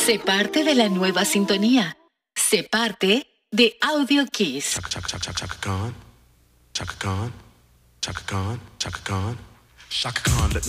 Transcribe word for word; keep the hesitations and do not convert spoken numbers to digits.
Sé parte de la nueva sintonía. Sé parte de Audio Kiss. Chaka, chaka, chaka, chaka Khan. Chaka Khan. Chaka Khan. Chaka Khan. Chaka Khan. Let me